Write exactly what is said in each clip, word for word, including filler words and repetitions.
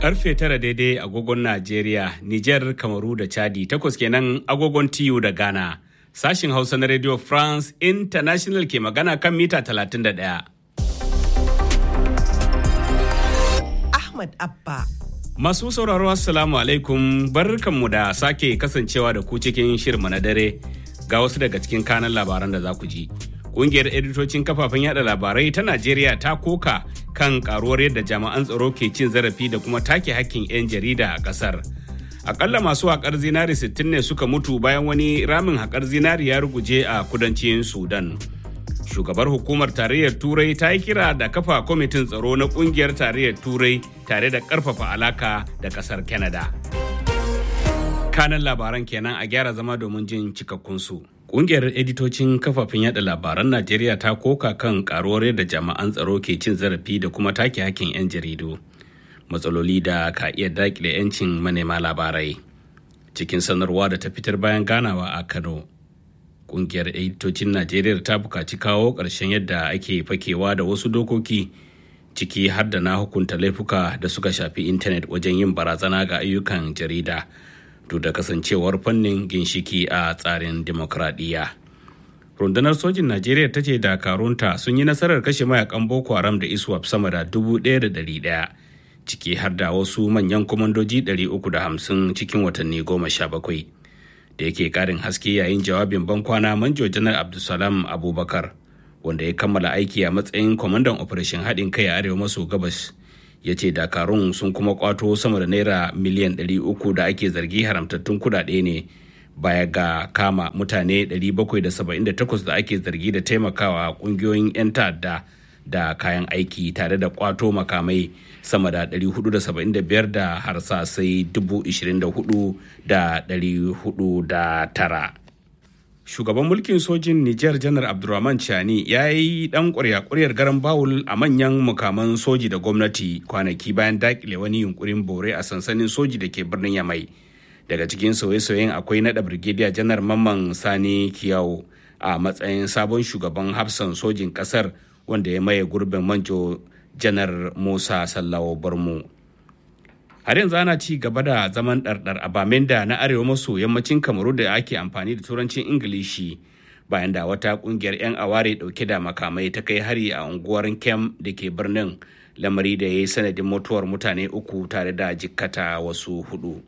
Karfe tara daidai agogon Najeriya, Nijar, Kamaru da Chadi, takwas kenan agogon T U da Ghana. Sashin Hausa na Radio France International ke magana kan mita talatin da ɗaya. Ahmad Abba. Masu sauraro Assalamu alaikum, barkanmu da sake kasancewa da ku cikin shirma na dare ga wasu daga cikin kanan labaran da za ku ji. Ƙungiyar editocin kafafen yada labarai ta Najeriya ta koka kan karuwar yadda jami'an tsaro ke cin zarafi da kuma take hakkin 'yan jarida a ƙasar. Akalla masu haƙar zinari sittin ne suka mutu bayan wani ramin haƙar zinari ya ruguje a kudancin Sudan. Shugabar hukumar tarayyar Turai ta yi kira da kafa kwamitin tsaro na ƙungiyar tarayyar Turai tare da ƙarfafa alaka da ƙasar Canada. Kanan labaran kenan, a gyara zama domin jin cikakkunsu. Ƙungiyar editocin kafafen yada labaran Najeriya ta koka kan karuwar yadda jami'an tsaro ke cin zarafi da kuma take hakkin 'yan jaridu. Matsaloli da ka iya daƙile 'yancin manema labarai. Cikin sanarwa da ta fitar bayan ganawa a Kano, ƙungiyar editocin Najeriya ta buƙaci kawo ƙarshen yadda ake fakewa da wasu dokoki, ciki har da na hukunta laifuka da suka shafi intanet wajen yin barazana ga ayyukan jarida. Duk da kasancewar fannin ginshiki a tsarin demokradiyya. Rundunar sojin Najeriya ta ce dakarunta sun yi nasarar kashe mayakan Boko Haram da ISWAP sama da dubu ɗaya da ɗari ɗaya, ciki har da wasu manyan kwamandoji ɗari uku da hamsin cikin watanni goma sha bakwai. Da yake ƙarin haske yayin jawabin bankwana, Manjo Janar Abdulsalam Abubakar, wanda ya kammala aiki a matsayin kwamandan operation haɗin kai a arewa maso gabas, ya ce dakarun sun kuma kwato sama da naira miliyan ɗari uku da ake zargi haramtattun kudade ne, baya ga kama mutane ɗari bakwai da saba'in da takwas da ake zargi da taimakawa kungiyoyin 'yan ta'adda da kayan aiki, tare da kwato makamai sama da ɗari hudu da saba'in da biyar da harsasai dubu ishirin da hudu da ɗari hudu da tara. Shugaban mulkin sojin Nijar Janar Abdurrahman Chani ya yi ɗan ƙwarya-ƙwaryar garan bawul a manyan mukaman soji da gwamnati kwanaki bayan daƙile wani yunkurin bore a sansanin soji da ke birnin Yamai. Daga cikin sauye-sauyen akwai naɗa Brigadier Janar Mamman Sani Kiyawo a matsayin sabon shugaban hafsan sojin ƙasar, wanda ya maye gurbin Manjo Janar Musa Sallawo Barmu. Har yanzu ana ci gaba da zaman ɗarɗar a Bamenda na arewa maso yammacin Kamaru da ake amfani da turancin Ingilishi, bayan da wata ƙungiyar 'yan aware ɗauke da makamai ta kai hari a unguwar Kem da ke birnin, lamari da ya yi sanadin mutuwar mutane uku tare da jikkata wasu hudu.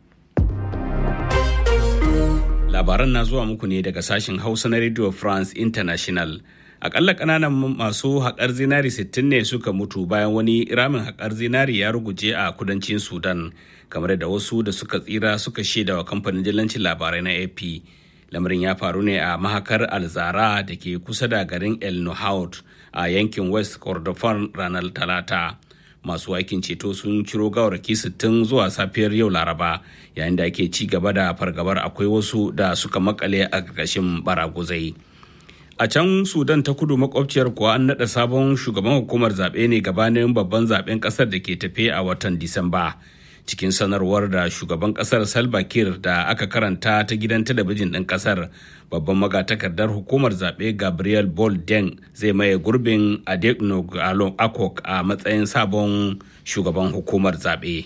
Labaran na zuwa muku ne daga sashen Hausa na Radio France International. Akalla ƙananan masu haƙar zinari sittin ne suka mutu bayan wani ramin haƙar zinari ya ruguje a kudancin Sudan, kamar da wasu da suka tsira suka shaida wa kamfanin dillancin labarai na A P. Lamarin ya faru ne a mahakar Alzara da ke kusa da garin El Nuhaut a yankin West Kordofan ranar Talata. Masu aikin ceto sun ciro gawarraki sittin zuwa safiyar yau Laraba, yayin da ake ci gaba da fargabar akwai wasu da suka makale a ƙarƙashin baraguzai. A can Sudan ta kudu makwabciyar kuwa an naɗa sabon shugaban hukumar zaɓe ne gabanin babban zaɓen ƙasar da ke tafe a watan Disamba. Cikin sanarwar da shugaban ƙasar Salva Kiir da aka karanta ta gidan talabijin ɗin ƙasar, babban magatakardar hukumar zaɓe Gabriel Bolden zai maye gurbin Adekno Akok a matsayin sabon shugaban hukumar zaɓe.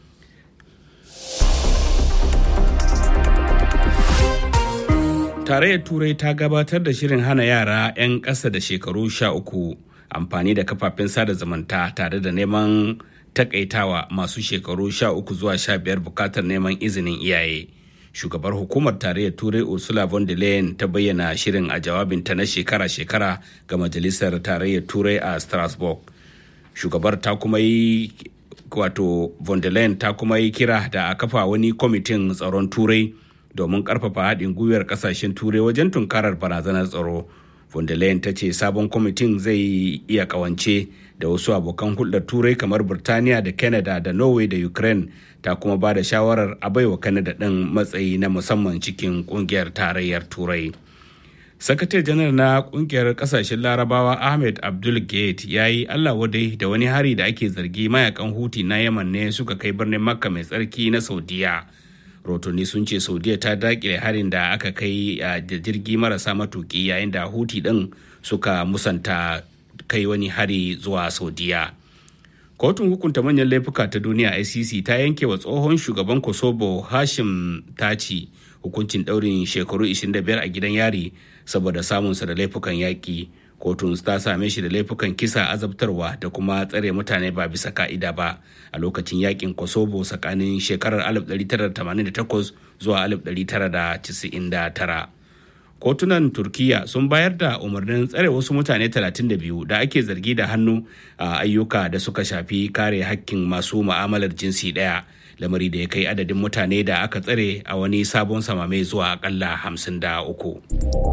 Tarayyar Turai ta gabatar da shirin hana yara 'yan ƙasa da shekaru sha uku amfani da kafafen sada zumunta, tare da neman takaitawa masu shekaru sha uku zuwa sha biyar bukatar neman izinin iyaye. Shugabar hukumar tarayyar Turai Ursula von der Leyen ta bayyana shirin a jawabinta na shekara-shekara ga Majalisar Tarayyar Turai a Strasbourg. Shugabar ta kuma yi wato von der Leyen ta kuma yi kira da a kafa wani kwamitin tsaron Turai domin karfafa haɗin gwiwar ƙasashen turai wajen tunkarar barazanar tsaro. Von der Leyen ta ce sabon kwamitin zai iya ƙawance da wasu abokan hulɗar turai kamar Birtaniya da Canada da Norway da Ukraine. Ta kuma ba da shawarar a baiwa Canada ɗin matsayi na musamman cikin ƙungiyar tarayyar turai. Sakatare janar na ƙungiyar ƙasashen Larabawa Ahmed Abdul Gate ya yi Allah wadai da wani hari da ake zargi mayakan Houthi na Yaman ne suka kai birnin Makka mai tsarki na Saudiya. Rotoni sun ce Saudiya ta dakile harin da aka kai a jirgi marasa matuki, yayin da Houthi din suka musanta kai wani hari zuwa Saudiya. Kotun hukunta manyan laifuka ta duniya I C C ta yanke wa tsohon shugaban Kosovo Hashim Taci hukuncin ɗaurin shekaru ishirin da biyar a gidan yari saboda samunsa da laifukan yaƙi. Kotun ta same shi da laifukan kisa, azabtarwa da kuma tsare mutane ba bisa ka'ida ba a lokacin yaƙin Kosovo tsakanin shekarar alif ɗari tara da tamanin da takwas zuwa alif ɗari tara da casa'in da tara. Kotunan Turkiyya sun bayar da umarnin tsare wasu mutane talatin da biyu da ake zargi da hannu a ayyuka da suka shafi kare hakkin masu mu'amalar jinsi ɗaya, lamari da ya kai adadin mutane da aka tsare a wani sabon samame zuwa akalla hamsin da uku.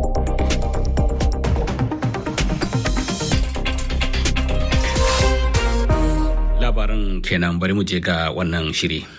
Labaran kenan, bari mu je ga wannan shiri.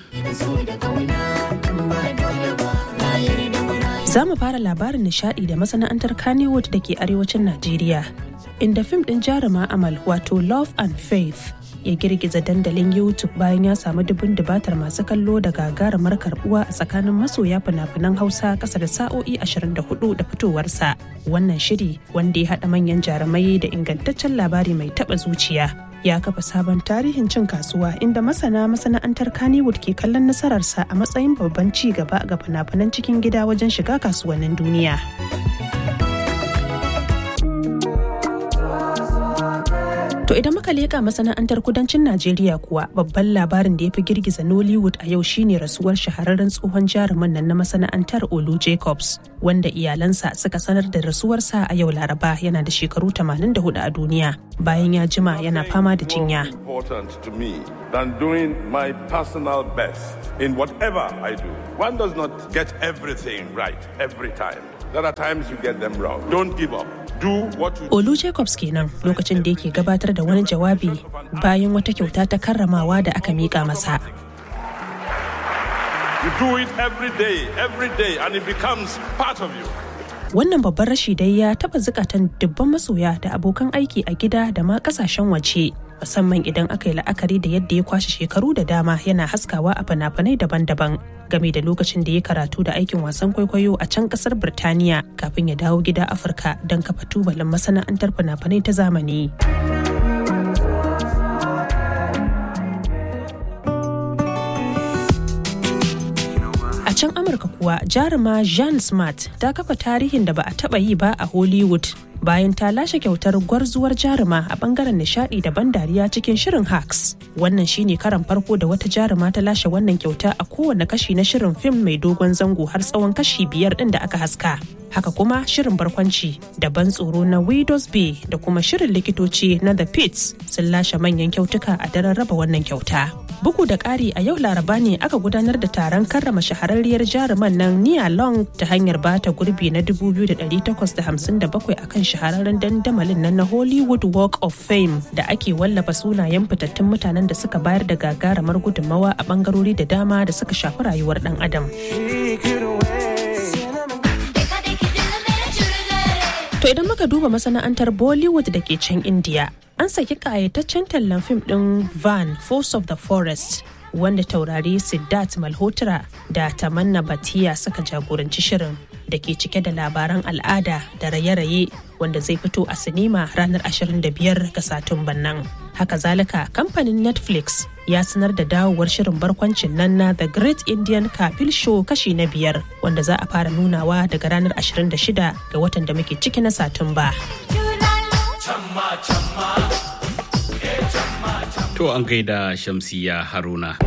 Za mu fara labarin nishadi da masana'antar Kannywood da ke arewacin Najeriya, inda fim ɗin jaruma Amal wato Love and Faith ya girgiza dandalin YouTube bayan ya samu dubun dubatar masu kallo da gagarumar karbuwa a tsakanin masoya fina-finan Hausa kasa da sa'o'i ashirin da hudu da fitowarsa. Wannan shiri, wanda ya haɗa manyan jarumai da ingantaccen labari mai taɓa zuciya, ya kafa sabon tarihin cin kasuwa, inda masana masana'antar Kannywood ke kallon nasararsa a matsayin babban ci gaba ga fina-finan cikin gida wajen shiga kasuwannin duniya. To idan muka leƙa masana'antar kudancin Najeriya kuwa, babban labarin da ya fi girgiza Nollywood a yau shine rasuwar shahararren tsohon jarumin nan na masana'antar Olu Jacobs, wanda iyalansa suka sanar da rasuwarsa a yau Laraba, yana da shekaru tamanin da hudu a duniya bayan ya jima yana fama da jinya. Than doing my personal best in whatever I do. One does not get everything right every time. There are times you get them wrong. Don't give up. Do what you Olu Jacobs kenan lokacin da yake gabatar da wani jawabi bayan wata kyauta ta karramawa da aka mika masa. You do it every day, every day, and it becomes part of you. Wannan babban rashi dai ya taba zukatan dubban masoya da abokan aiki a gida da ma kasashen waje, musamman idan aka yi la'akari da yadda ya kwashe shekaru da dama yana haskawa a fina-finai daban-daban, game da lokacin da ya karatu da aikin wasan kwaikwayo a can kasar Birtaniya kafin ya dawo gida Afirka don kafa tubalin masana'antar fina-finai ta zamani. A can Amurka kuwa, jaruma Jean Smart ta kafa tarihin da ba a taba yi ba a Hollywood bayan ta lashe kyautar gwarzuwar jaruma a bangaren nishadi da ban dariya cikin shirin Hacks. Wannan shine karan farko da wata jaruma ta lashe wannan kyauta a kowane kashi na shirin fim mai dogon zango har tsawon kashi biyar din da aka haska. Haka kuma shirin barkwanci da ban tsoro na Widows Bay da kuma shirin likitoci na The Pits sun lashe manyan kyautuka a daren raba wannan kyauta. Bugu da ƙari, a yau Laraba ne aka gudanar da taron karrama shahararriyar jaruman nan Nia Long ta hanyar bata gurbi na dubu biyu da ɗari takwas da hamsin da bakwai akan shahararren dandamalin nan na Hollywood Walk of Fame da ake wallafa sunayen fitattun mutanen da suka bayar da gagarumar gudunmawa a bangarori da dama da suka shafi rayuwar ɗan adam. To idan muka duba masana'antar Bollywood da ke can India, an saki ƙayataccen tallan fim ɗin Van Force of the Forest, wanda taurari Siddharth Malhotra da Tamanna Bhatia suka jagoranci shirin, da ke cike da labaran al'ada da raye-raye, wanda zai fito a sinima ranar ashirin da biyar ga Satumban nan. Haka zalika, kamfanin Netflix ya sanar da dawowar shirin barkwancin nan na The Great Indian Kapil Show kashi na biyar, wanda za a fara nunawa daga ranar ashirin da shida ga watan da muke ciki na Satumba. To an gaida Shamsiya Haruna.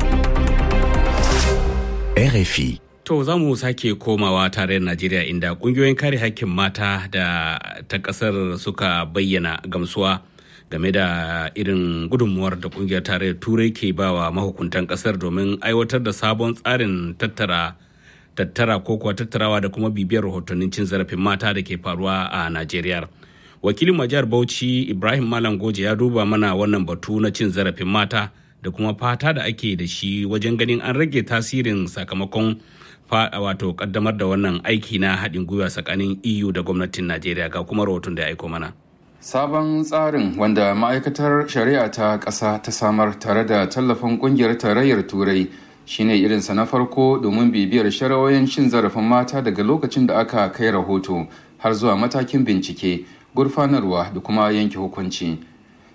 R F I. To za mu sake komawa tarayyar Najeriya, inda kungiyoyin kare hakkin mata da ta kasar suka bayyana gamsuwa game da irin gudunmuwar da kungiyar tarayyar Turai ke bawa mahukuntan kasar domin aiwatar da sabon tsarin tattara tattara ko kuwa tattarawa da kuma bibiyar rahotannin cin zarafin mata da ke faruwa a Najeriya. Wakilin majiyar Bauchi Ibrahim Malam Goje ya duba mana wannan batu na cin zarafin mata da kuma fata da ake da shi wajen ganin an rage tasirin sakamakon wato kaddamar da wannan aiki na haɗin gwiwa tsakanin E U da gwamnatin Najeriya, ga kuma rahoton da ya aiko mana. Sabon tsarin, wanda ma'aikatar shari'a ta ƙasa ta samar tare da tallafin ƙungiyar tarayyar Turai, shine irinsa na farko domin bibiyar shari'o'in cin zarafin mata daga lokacin da aka kai rahoto har zuwa matakin bincike, gurfanarwa da kuma yanke hukunci.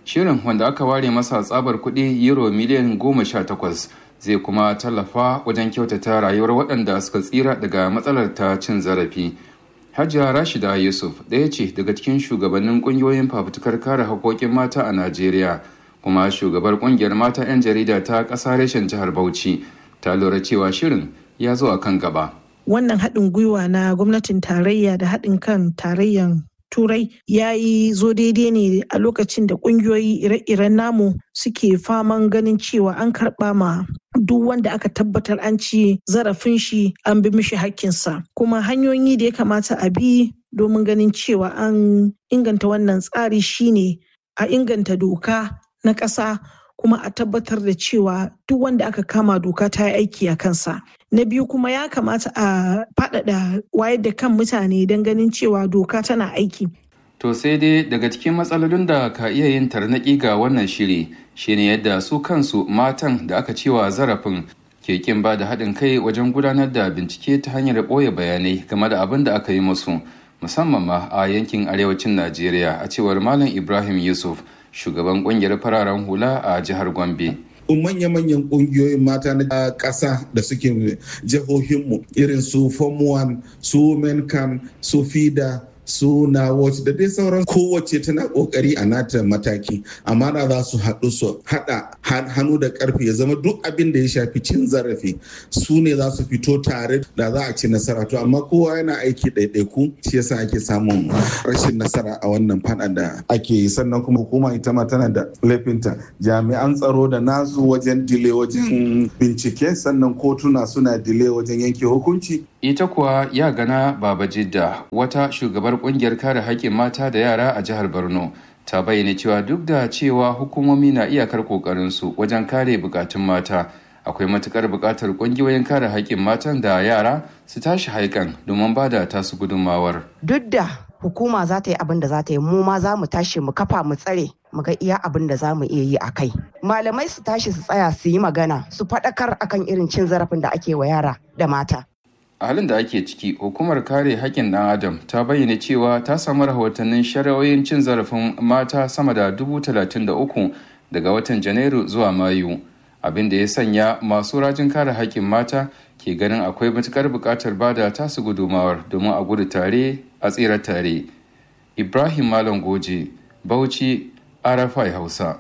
Shirin wanda aka ware masa tsabar kuɗi euro miliyan goma sha takwas zai kuma tallafa wajen kyautata rayuwar waɗanda suka tsira daga matsalar ta cin zarafi. Hajiya Rashida Yusuf ɗaya ce daga cikin shugabannin ƙungiyoyin fafutukar kare haƙoƙin mata a Najeriya, kuma shugabar ƙungiyar mata 'yan jarida ta ƙasa reshen jihar Bauchi, ta lura cewa shirin ya zo a kan gaba. Wannan haɗin gwiwa na gwamnatin tarayya da haɗin kan tarayyan Turai ya yi zo daidai ne a lokacin da ƙungiyoyi ire-iren namu suke faman ganin cewa an karɓa ma duk wanda aka tabbatar an ci zarafin shi an bi mishi hakkinsa. Kuma hanyoyi da ya kamata a bi domin ganin cewa an inganta wannan tsari shine a inganta doka na ƙasa, kuma a tabbatar da cewa duk wanda aka kama doka ta yi aiki a kansa. Na biyu kuma ya kamata a faɗaɗa wayar da kan mutane don ganin cewa doka tana aiki. To sai dai daga cikin matsalolin da ka iya yin tarnaƙi ga wannan shiri shine yadda su kansu matan da aka cewa zarafin ke kin ba da haɗin kai wajen gudanar da bincike ta hanyar ɓoye bayanai game da abin da aka yi musu, musamman ma a yankin arewacin Najeriya, a cewar Malam Ibrahim Yusuf, shugaban ƙungiyar fararen hula a jihar Gombe. manya-manyan ƙungiyoyin mata na ƙasa da suke jihohinmu irin su form one, su mencam, su fida, su na watch da dai sauran, kowace tana kokari a nata mataki, amma da za su haɗu su haɗa hannu da ƙarfi ya zama duk abin da ya shafi cin zarafi su ne za su fito tare da za a ci nasara. To amma kowa yana aiki ɗaiɗaiku, shi yasa ake samun rashin nasara a wannan faɗa da ake yi. Sannan kuma hukuma ita ma tana da laifinta, jami'an tsaro da nasu wajen dile wajen bincike, sannan kotuna suna dile wajen yanke hukunci. Ita kuwa ya gana Baba Jidda, wata shugabar kungiyar kare haƙƙin mata da yara a jihar Borno, ta bayyana cewa duk da cewa hukumomi na iyakar ƙoƙarinsu wajen kare bukatun mata, akwai matukar buƙatar ƙungiyoyin kare haƙƙin matan da yara su tashi haikan domin ba da tasu gudunmawar. Duk da hukuma za ta yi abin da za ta yi, mu ma za mu tashi mu kafa mu tsare mu ga iya abin da za mu iya yi a kai. Malamai su tashi su tsaya su yi magana, su faɗakar akan irin cin zarafin da ake wa yara da mata. A halin da ake ciki, hukumar kare haƙƙin ɗan adam ta bayyana cewa ta samu rahotannin shari'o'in cin zarafin mata sama da dubu talatin da uku daga watan Janairu zuwa Mayu, abin da ya sanya masu rajin kare haƙƙin mata ke ganin akwai matuƙar buƙatar bada tasu gudumawar domin a gudu tare a tsira tare. Ibrahim Malam Goje, Bauchi, R F I Hausa.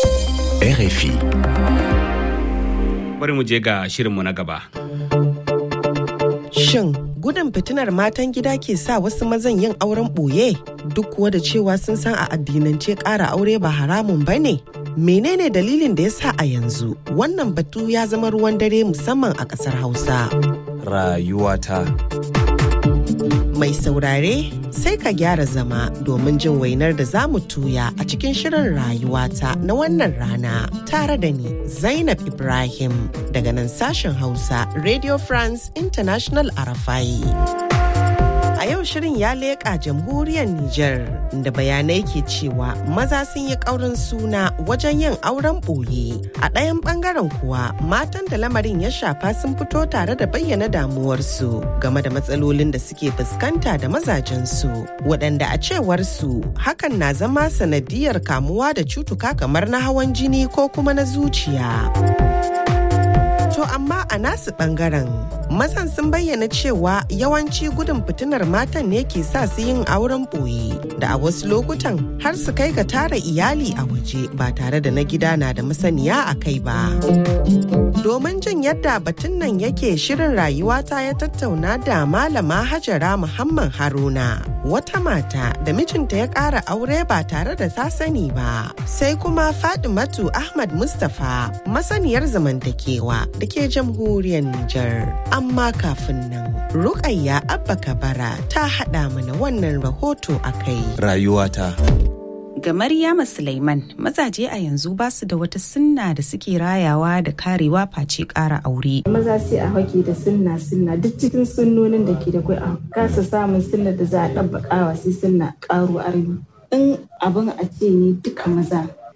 R F I. Bari mu je ga shirinmu na gaba. Shin gudun fitinar matan gida ke sa wasu mazan yin auren ɓoye duk kuwa da cewa sun san a addinance ƙara aure ba haramun ba ne? Menene dalilin da ya sa a yanzu wannan batu ya zama ruwan dare musamman a ƙasar Hausa? Rayuwata. Mai saurare sai ka gyara zama domin jin wainar da za mu tuya a cikin shirin rayuwata na wannan rana tare da ni Zainab Ibrahim daga nan sashen Hausa Radio France International Arafai. A yau shirin ya leƙa jamhuriyar Nijar da bayanai ke cewa maza sun yi ƙaurin suna wajen yin auren ɓoye. A ɗayan ɓangaren kuwa matan da lamarin ya shafa sun fito tare da bayyana damuwarsu game da matsalolin da suke fuskanta da mazajensu, waɗanda a cewar su hakan na zama sanadiyar kamuwa da cutuka kamar na hawan jini ko kuma na zuciya. To amma a nasu bangaren mazan sun bayyana cewa yawanci gudun fitinar matan ne ke sa su yin auren ɓoye da a wasu lokutan har su kai ga tara iyali a waje ba tare da na gida na da masaniya a kai ba. Domin jin yadda batun nan yake, shirin rayuwata ya tattauna da Malama Hajara Muhammad Haruna, wata mata da mijinta ya ƙara aure ba tare da ta sani ba. Sai kuma Fadimatu Ahmad Mustapha, masaniyar zamantakewa da ke jamhuriyar Nijar. Amma kafin nan, Rukayya Abba Kabara ta haɗa mana wannan rahoto a kai. Rayuwata. Ga Maryama Sulaiman, mazaje a yanzu ba su da wata sunna da suke rayawa da karewa face ƙara aure. Maza sai a hake da sunna sunna duk cikin sunnonin da ke da kai a kasa samun sunna da za a ɗabbaƙawa sai sunna ƙaro armi. In abin a ce ne duka maza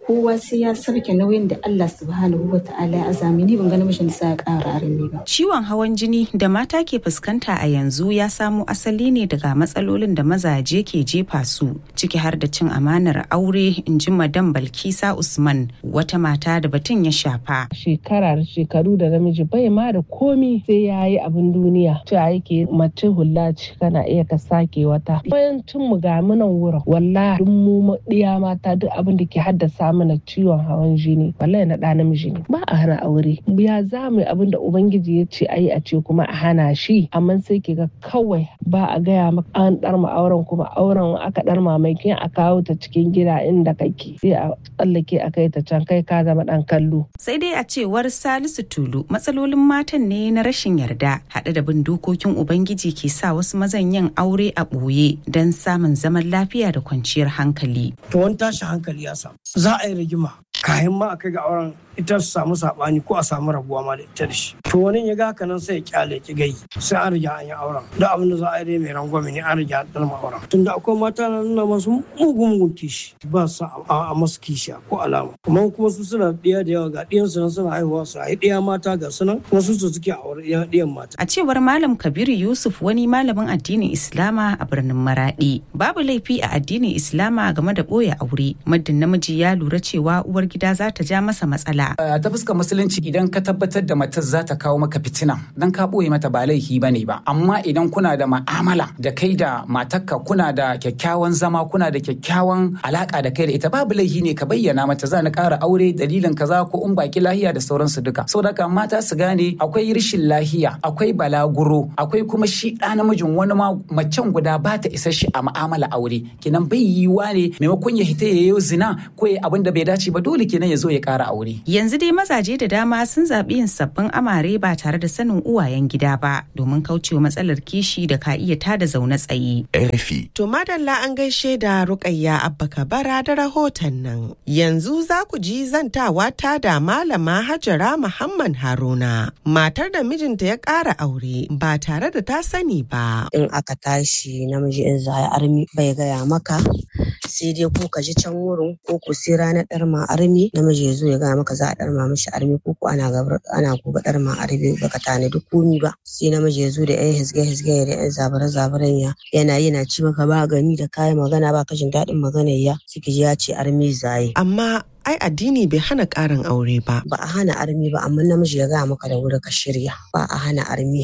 kowa sai ya sarke nauyin da Allah subhanahu wa ta'ala ya azami ni ban ga namijin da sa ya ƙara armi ba. Ciwon hawan jini da mata ke fuskanta a yanzu ya samo asali ne daga matsalolin da mazaje ke jefa su ciki har da cin amanar aure, in ji Madam Balkisa Usman, wata mata da batun ya shafa. Shekara da shekaru da namiji bai ma da komi sai ya yi abin duniya. Cewa yake mace hula ce kana iya ka sake wata. Bayan tun mu ga munan wurin wallahi duk mu diya mata duk abin da ke haddasa mana ciwon hawan jini wallahi na da namiji ne. Ba a hana aure. Ya za mu abin da Ubangiji ya ce ayi a ce kuma a hana shi, amma sai ke ga kawai ba a gaya maka an darma auren kuma auren aka darma mai kin a kawo ta cikin gida inda kake sai a tsallake a kai ta can kai ka zama dan kallo. Sai dai a cewar Salisu Tulu matsalolin matan ne na rashin yarda haɗe da bin dokokin Ubangiji ke sa wasu mazan yin aure a ɓoye don samun zaman lafiya da kwanciyar hankali. To wani tashin hankali ya samu za a yi rigima kayan ma a kai ga auren ita su samu saɓani ko a samu rabuwa ma da ita da shi. To wani ya ga haka nan sai ya kyale ki gai sai an riga an yi auren. Da abin da za a yi dai mai rangwame ne an riga an dalma auren. Tunda akwai mata na nuna masu mugun mugun kishi ba su a masu kishi ko alama. Kuma kuma su suna ɗiya da yawa ga ɗiyansu nan suna haihuwa su haihi ɗiya mata ga su nan kuma su su suke aure ɗiyan mata. A cewar Malam Kabiru Yusuf wani malamin addinin Islama a birnin Maradi. Babu laifi a addinin Islama game da ɓoye aure. Muddin namiji ya lura cewa uwar gida za ta ja masa matsala. Ta fuskar musulunci idan ka tabbatar da matar za ta kawo maka fitina dan ka ɓoye mata ba laifi bane ba. Amma idan kuna da ma'amala da kai da matarka kuna da kyakkyawan zama kuna da kyakkyawan alaka da kai da ita babu laifi ne ka bayyana mata za na ƙara aure dalilin kaza ko in baki lahiya da sauransu duka. Saboda haka mata su gane akwai rashin lahiya, akwai balaguro, akwai kuma shi ɗa namijin wani ma macen guda ba ta isa shi a ma'amala aure. Kenan bai yiwuwa ne maimakon ya hita ya yi zina ko ya abin da bai dace ba dole kenan ya zo ya ƙara aure. Yanzu dai mazaje da dama sun zaɓi yin sabbin amare ba tare da sanin uwayen gida ba domin kaucewa matsalar kishi da ka iya tada zaune tsaye. R F I. To madalla an gaishe da Rukayya Abba Kabara da rahoton nan. Yanzu za ku ji zantawa ta da Malama Hajara Muhammad Haruna, matar da mijinta ya ƙara aure ba tare da ta sani ba. In aka tashi namiji in za ya armi bai gaya maka sai dai ko ka ji can wurin ko ku sai ranar ɗarma armi namiji ya zo ya gaya maka za a ɗarma mishi armi ko ko ana gaba ana gobe ɗarma armi baka tanadi komi ba sai namiji ya zo da yan hisge hisge da yan zabare zabaren ya yana yana ci maka ba gani da kayan magana ba ka jin daɗin maganar ya suke ya ce armi zaye. Amma ai addini bai hana ƙarin aure ba. Ba a hana armi ba amma namiji ya gaya maka da wuri ka shirya ba a hana armi.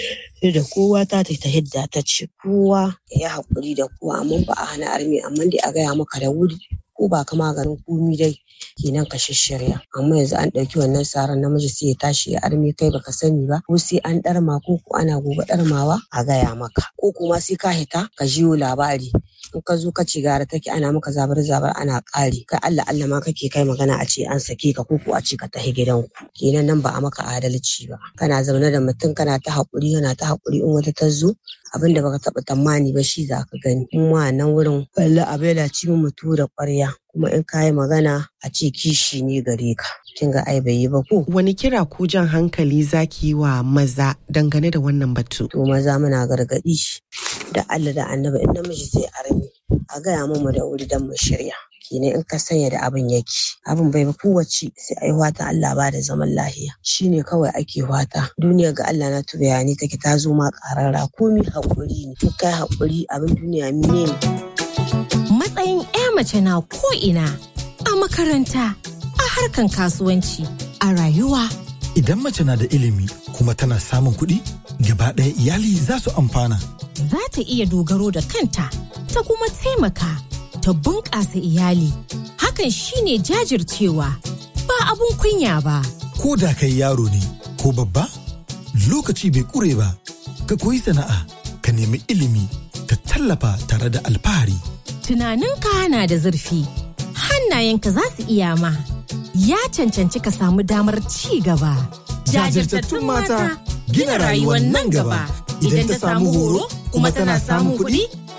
Da kowa ta ta hidda ta ce kowa ya haƙuri da kowa amma ba a hana armi amma dai a gaya maka da wuri ko ba ka maganin komi dai kenan ka shirya. Amma yanzu an ɗauki wannan saran namiji sai ya tashi ya armi kai baka sani ba ko sai an ɗarma ko ko ana gobe ɗarmawa a gaya maka ko kuma sai ka hita ka jiyo labari in ka zo ka ci gara take ana maka zabar zabar ana ƙari kai Allah Allah ma kake kai magana a ce an sake ka ko ko a ce ka tafi gidanku kenan nan ba a maka adalci ba. Kana zaune da mutum kana ta haƙuri yana ta haƙuri in wata ta zo abin da baka taɓa tamani ba shi za ka gani in ma nan wurin wallahi abela ci mu mutu da ƙwarya kuma in ka yi magana a ce kishi ne gare ka kin ga ai bai yi ba ko. Wani kira ko jan hankali zaki yi wa maza dangane da wannan batu? To maza muna gargaɗi da Allah da Annabi in namiji sai armi a gaya mu da wuri dan mu shirya. Kenan in ka sanya da abin yake abin bai ba kowace sai ai wata Allah ba da zaman lahiya shine kawai ake wata. Duniya ga Allah na tu bayani take ta zo ma karara komi hakuri ne in kai hakuri abin duniya mine ne. Matsayin ƴa mace na ko ina a makaranta a harkan kasuwanci a rayuwa. Idan mace na da ilimi kuma tana samun kuɗi gaba ɗaya iyali za su amfana. Za ta iya dogaro da kanta ta kuma taimaka ta bunƙasa iyali. Hakan shine jajircewa ba abun kunya ba. Ko da kai yaro ne ko babba lokaci bai ƙure ba ka koyi sana'a ka nemi ilimi ka tallafa tare da alfahari. Tunaninka na da zurfi hannayenka za su iya ma ya cancanci ka samu damar ci gaba. Jajirtattun mata gina rayuwar nan gaba. Idan ta samu horo kuma tana samun kuɗi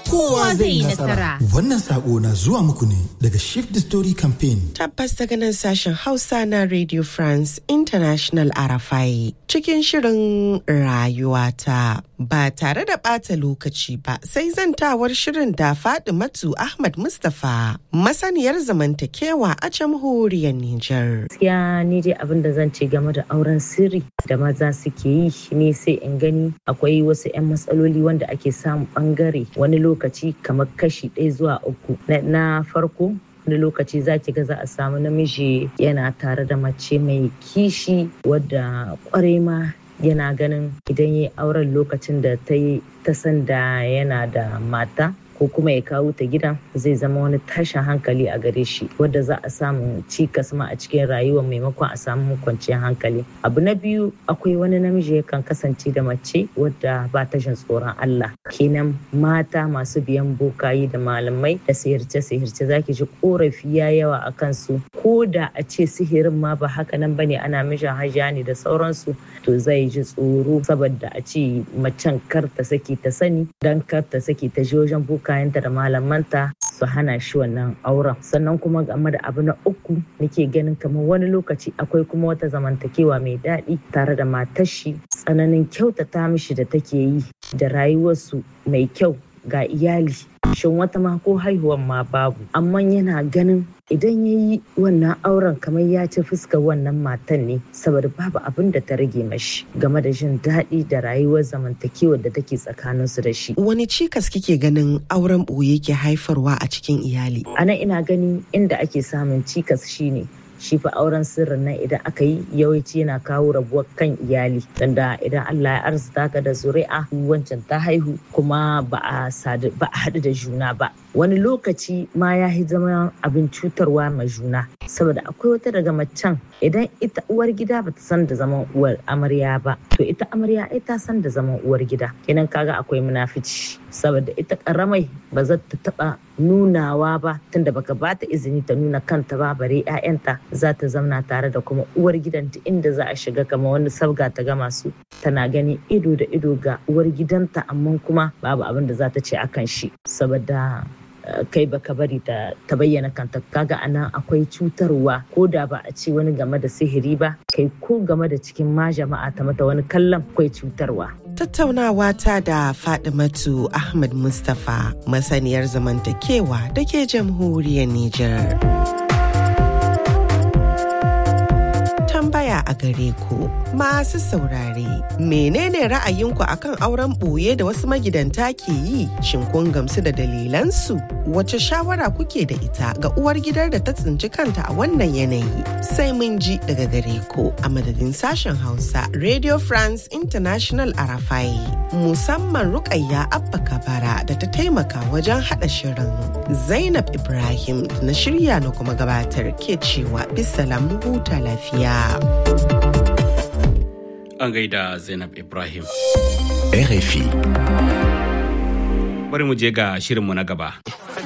kowa zai yi nasara. Wannan sako na zuwa muku ne daga Shift the Story Campaign. Tabbas daga nan sashen Hausa na Radio France International R F I cikin shirin rayuwata. Ba tare da ɓata lokaci ba sai zantawar shirin da Fadimatu Ahmad Mustapha masaniyar zamantakewa a jamhuriyar Nijar. Gaskiya ni dai abin da zan ce game da auren sirri da maza suke yi ne sai in gani akwai wasu 'yan matsaloli wanda ake samu bangare wani lokaci kamar kashi ɗaya zuwa uku. Na farko wani lokaci za ki ga za a samu namiji yana tare da mace mai kishi wadda kwarai ma yana ganin idan ya yi auren lokacin da ta yi ta san da yana da mata ko kuma ya kawo ta gidan zai zama wani tashin hankali a gare shi wadda za a samu cikas ma a cikin rayuwa maimakon a samu kwanciyar hankali. Abu na biyu akwai wani namiji yakan kasance da mace wadda ba ta jin tsoron Allah. Kenan mata masu biyan bokayi da malamai da sihirce-sihirce zaki ji korafi ya yawa a kansu ko da a ce sihirin ma ba haka nan bane ana mishin hajiya ne da sauransu to zai ji tsoro saboda a ce macen kar ta saki ta sani dan kar ta saki ta je wajen boka kayanta da malamanta su hana shi wannan auren. Sannan kuma game da abu na uku nake ganin kamar wani lokaci akwai kuma wata zamantakewa mai daɗi tare da matar shi tsananin kyautata mishi da take yi da rayuwarsu mai kyau ga iyali. Shin wata ma ko haihuwan ma babu amma yana ganin idan ya yi wannan auren kamar ya ci fuskar wannan matan ne saboda babu abin da ta rage mashi game da jin daɗi da rayuwar zamantakewar da take tsakaninsu da shi. Wani cikas kike ganin auren ɓoye ke haifarwa a cikin iyali? A nan ina ganin inda ake samun cikas shine shi fa auren sirrin nan idan aka yi yawanci yana kawo rabuwar kan iyali tunda idan Allah ya arzuta ka da zuri'a wancan ta haihu kuma ba a haɗu da juna ba wani lokaci ma ya yi zama abin cutarwa ma juna saboda akwai wata daga macen idan ita uwar gida ba ta san da zaman uwar amarya ba to ita amarya ai ta san da zaman uwar gida kenan kaga akwai munafici saboda ita karamai ba za ta taba nunawa ba tunda baka ba ta izini ta nuna kanta ba bare 'ya'yanta za ta zauna tare da kuma uwar gidanta inda za a shiga kamar wani sabga ta gama su tana gani ido da ido ga uwar gidanta amma kuma babu abin da za ta ce akan shi saboda kai baka bari ta bayyana kanta kaga anan akwai cutarwa ko da ba a ce wani game da sihiri ba kai ko game da cikin ma jama'a ta mata wani kallon akwai cutarwa. Tattaunawa ta da Fadimatu Ahmad Mustapha masaniyar zamantakewa da ke jamhuriyar Nijar. Tambaya a gare ku masu saurare menene ra'ayinku akan auren ɓoye da wasu magidanta ke yi shin kun gamsu da dalilansu wace shawara kuke da ita ga uwar gidar da ta tsinci kanta a wannan yanayi sai mun ji daga gare ku a madadin sashen Hausa Radio France International Arafai musamman Rukayya Abba Kabara da ta taimaka wajen haɗa shirin Zainab Ibrahim na shirya na kuma gabatar ke cewa bisalam huta lafiya. An gaida Zainab Ibrahim. R F I. Bari mu je ga shirinmu na gaba.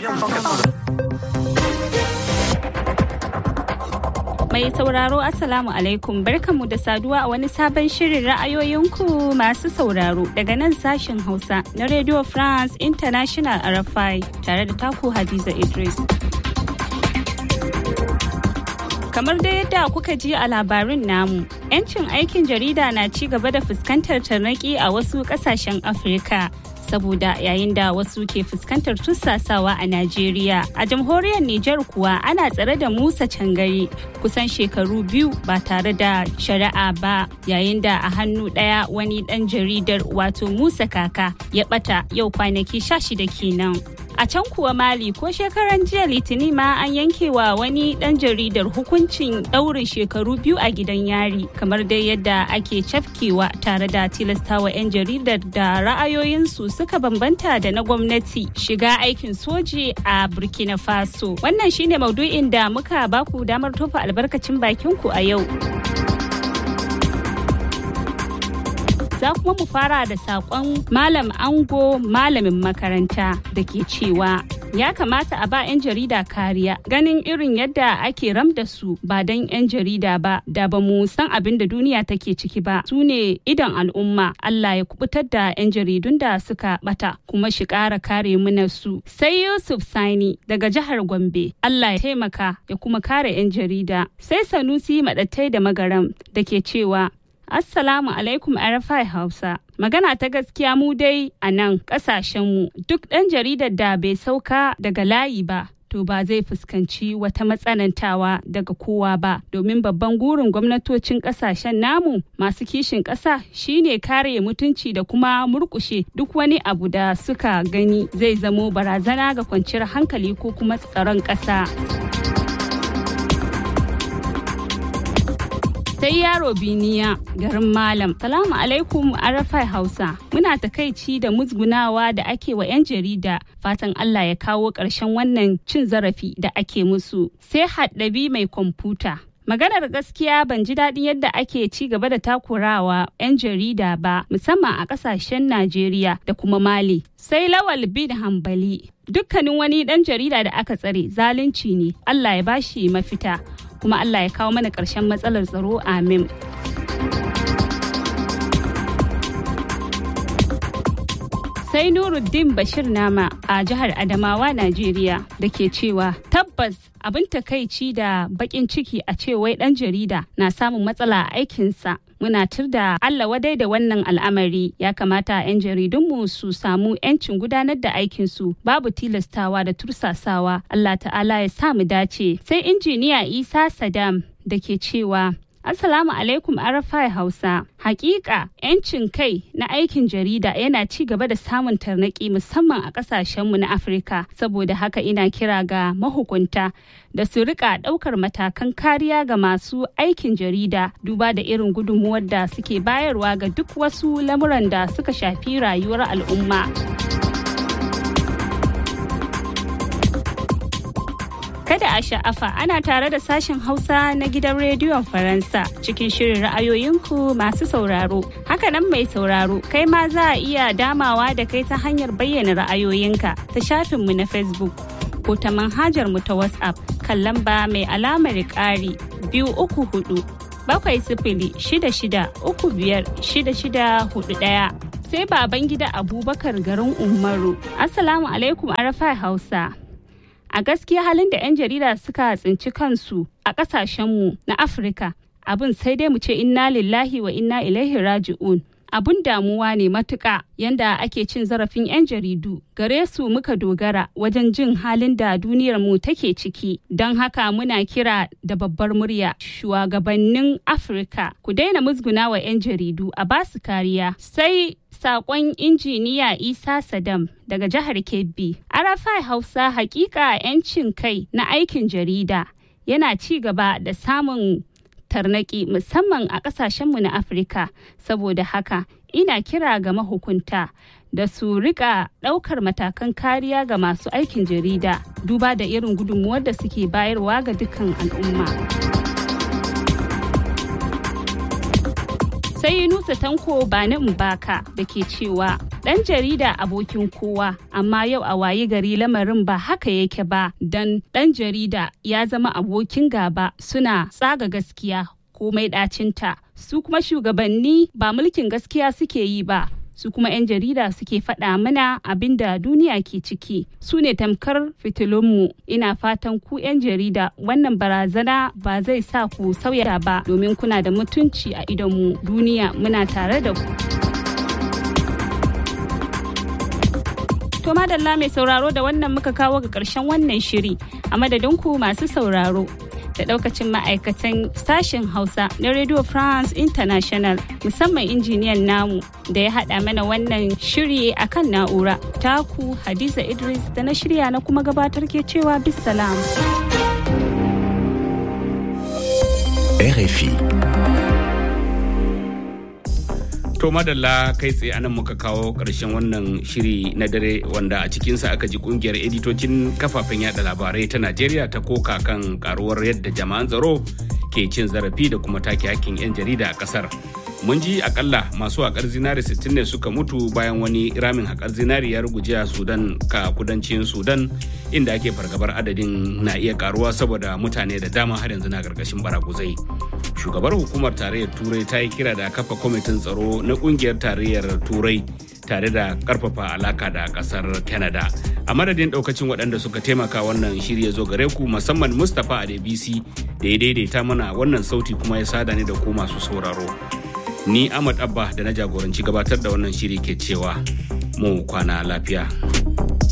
Mai sauraro Assalamu alaikum barkanmu da saduwa a wani sabon shirin ra'ayoyinku masu sauraro daga nan sashen Hausa na Radio France International R F I tare da taku Hadiza Idris. Kamar da yadda kuka ji a labarin namu, 'yancin aikin jarida na ci gaba da fuskantar tarnaƙi a wasu ƙasashen Afirka. Saboda yayin da wasu ke fuskantar tussasawa a Najeriya, a jamhuriyar Nijar kuwa ana tsare da Musa Cangari kusan shekaru biyu ba tare da shari'a ba, yayin da a hannu ɗaya wani ɗan jaridar wato Musa Kaka ya ɓata yau kwanaki sha shida kenan. A can kuwa Mali ko shekaran jiya Litinin ma an yanke wa wani ɗan jaridar hukuncin ɗaurin shekaru biyu a gidan yari kamar dai yadda ake cafkewa tare da tilastawa 'yan jaridar da ra'ayoyinsu suka bambanta da na gwamnati shiga aikin soji a Burkina Faso. Wannan shine maudu'in da muka baku damar tofa albarkacin bakinku a yau. Za kuma mu fara da saƙon Malam Ango malamin makaranta da ke cewa ya kamata a ba 'yan jarida kariya ganin irin yadda ake ram da su ba don 'yan jarida ba da ba mu san abin da duniya take ciki ba su ne idon al'umma. Allah ya kubutar da 'yan jaridun da suka bata kuma shi ƙara kare mana su. Sai Yusuf Sani daga jihar Gombe, Allah ya taimaka ya kuma kare 'yan jarida. Sai Sanusi Maɗattai da Magaram da ke cewa Assalamu alaikum R F I Hausa. Magana ta gaskiya mu dai a nan ƙasashenmu duk ɗan jaridar da bai sauka daga layi ba to ba zai fuskanci wata matsanantawa daga kowa ba domin babban gurin gwamnatocin ƙasashen namu masu kishin ƙasa shine kare mutunci da kuma murƙushe duk wani abu da suka gani zai zamo barazana ga kwanciyar hankali ko kuma tsaron ƙasa. Sai yaro biniya garin malam. Salamu alaikum R F I Hausa. Muna takaici da musgunawa da ake wa 'yan jarida. Fatan Allah ya kawo ƙarshen wannan cin zarafi da ake musu. Sai haddabi mai kwamfuta. Maganar gaskiya ban ji daɗin yadda ake ci gaba da takurawa 'yan jarida ba musamman a ƙasashen Najeriya da kuma Mali. Sai Lawal bin Hambali. Dukkanin wani ɗan jarida da aka tsare zalunci ne. Allah ya bashi mafita. Kuma Allah ya kawo mana ƙarshen matsalar tsaro amin. Sai Nuruddin Bashir Nama a jihar Adamawa, Najeriya da ke cewa tabbas abin takaici da bakin ciki a ce wai ɗan jarida na samun matsala a aikinsa. Muna tur da Allah wadai da wannan al'amari ya kamata 'yan jaridunmu su samu 'yancin gudanar da aikinsu babu tilastawa da tursasawa. Allah ta'ala ya sa mu dace. Sai injiniya Isa Sadam da ke cewa Assalamu alaikum R F I Hausa. Hakika 'yancin kai na aikin jarida yana ci gaba da samun tarnaki musamman a kasashenmu na Afirka. Saboda haka ina kira ga mahukunta da su rika daukar matakan kariya ga masu aikin jarida duba da irin gudunmuwar da suke bayarwa ga duk wasu lamuran da suka shafi rayuwar al'umma. Kada a sha'afa ana tare da sashen Hausa na gidan rediyon Faransa cikin shirin ra'ayoyinku masu sauraro. Hakanan mai sauraro, kai ma za a iya damawa da kai ta hanyar bayyana ra'ayoyinka ta shafinmu na Facebook ko ta manhajar mu ta WhatsApp kan lamba mai alamar ƙari biyu uku hudu bakwai sifili shida shida uku biyar shida shida hudu ɗaya. Sai baban gida Abubakar garin Umaru. Assalamu alaikum R F I Hausa. A gaskiya halin da 'yan jarida suka tsinci kansu a ƙasashenmu na Afirka abin sai dai mu ce inna lillahi wa inna ilaihi raji'un. Abun damuwa ne matuƙa yanda ake cin zarafin 'yan jaridu. Gare su muka dogara wajen jin halin da duniyar mu take ciki. Don haka muna kira da babbar murya shugabannin Afirka ku daina musguna wa 'yan jaridu a basu kariya. Sai sakon injiniya Isa Sadam daga jihar Kebbi. R F I Hausa hakika 'yancin kai na aikin jarida yana ci gaba da samun tarnaki musamman a kasashenmu na Afirka. Saboda haka ina kira ga mahukunta da su rika daukar matakan kariya ga masu aikin jarida duba da irin gudunmuwar da suke bayarwa ga dukkan al'umma. Sai Yunusa Tanko Bani Mbaka da ke cewa ɗan jarida abokin kowa amma yau a wayi gari lamarin ba haka yake ba don ɗan jarida ya zama abokin gaba suna tsaga gaskiya komai ɗacinta su kuma shugabanni ba mulkin gaskiya suke yi ba su kuma 'yan jarida suke faɗa mana abin da duniya ke ciki su ne tamkar fitilunmu. Ina fatan ku 'yan jarida wannan barazana ba zai sa ku sauya ba domin kuna da mutunci a idonmu duniya muna tare da ku. To madalla mai sauraro da wannan muka kawo ga ƙarshen wannan shiri a madadin ku masu sauraro da daukacin ma'aikatan sashen Hausa na Radio France International musamman injiniyan namu da ya haɗa mana wannan shiri akan na'ura. Taku Hadiza Idris da na shirya na kuma gabatar ke cewa bisalam. R F I. To madalla kai tsaye anan muka kawo ƙarshen wannan shiri na dare wanda a cikinsa aka ji kungiyar editocin kafafen yada labarai ta Najeriya ta koka kan karuwar yadda jama'an tsaro ke cin zarafi da kuma take hakkin 'yan jarida a ƙasar. mun ji akalla masu haƙar zinari sittin ne suka mutu bayan wani ramin haƙar zinari ya ruguje a Sudan ka kudancin Sudan, inda ake fargabar adadin na iya karuwa saboda mutane da dama har yanzu na ƙarƙashin baraguzai. Shugabar hukumar tarayyar Turai ta yi kira da kafa kwamitin tsaro na ƙungiyar tarayyar Turai tare da karfafa alaka da kasar Canada. A madadin daukacin waɗanda suka taimaka wannan shirya zo gare ku, musamman Mustapha Adebisi da ya daidaita mana wannan sauti kuma ya sada ni da ku masu sauraro. Ni Ahmad Abba da na jagoranci gabatar da wannan shiri ke cewa mu kwana lafiya.